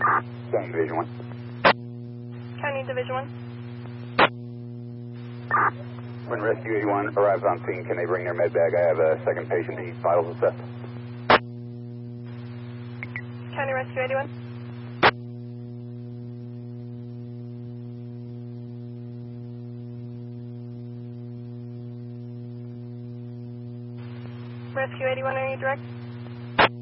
County Division 1. County Division 1. When Rescue 81 arrives on scene, can they bring their med bag? I have a second patient needs vitals assessed. County Rescue 81. Rescue 81, are you direct?